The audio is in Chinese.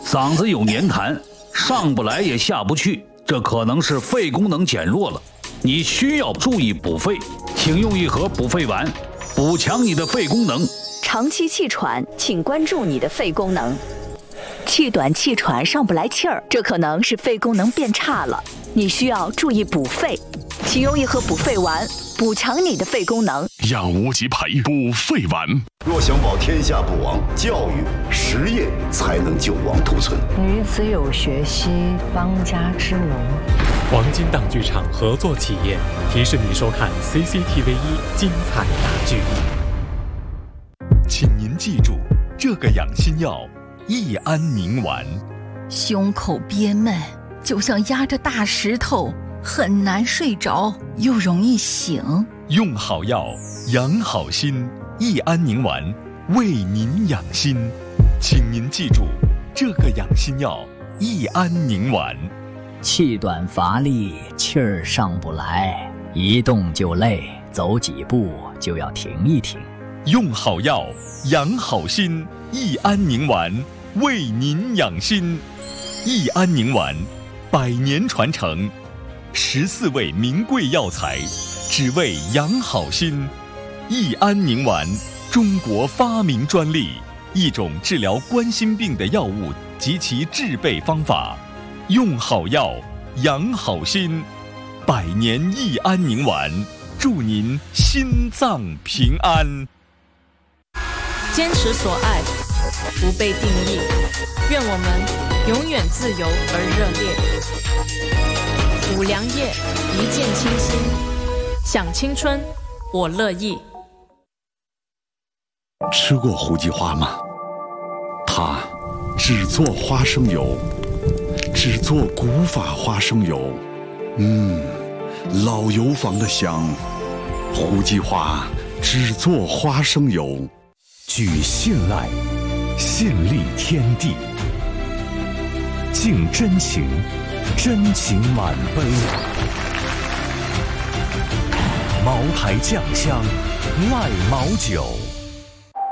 嗓子有黏痰，上不来也下不去，这可能是肺功能减弱了，你需要注意补肺，请用一盒补肺丸，补强你的肺功能。 长期气喘，请关注你的肺功能。气短气喘上不来气儿，这可能是肺功能变差了，你需要注意补肺，请用一盒补肺丸，补强你的肺功能。 养无极培补肺丸。 若想保天下不亡，教育实业才能救亡图存。 女子有学兮，邦家之龙。 黄金档剧场合作企业提示你收看 CCTV1精彩大剧。 请您记住，这个养心药益安宁丸。 胸口憋闷，就像压着大石头，很难睡着，又容易醒。 用好药，养好心。益安宁丸为您养心，请您记住，这个养心药益安宁丸。 气短乏力，气儿上不来，一动就累，走几步就要停一停。 用好药，养好心，益安宁丸为您养心。益安宁丸100年传承，14味名贵药材，只为养好心。益安宁丸，中国发明专利，一种治疗冠心病的药物及其制备方法。用好药，养好心，100年益安宁丸，祝您心脏平安。 坚持所爱，不被定义，愿我们永远自由而热烈。五粮液，一见倾心，享青春，我乐意。 吃过胡姬花吗？它只做花生油，只做古法花生油。老油坊的香。胡姬花只做花生油。 举信赖，信立天地。敬真情，真情满杯。茅台酱香，赖茅酒。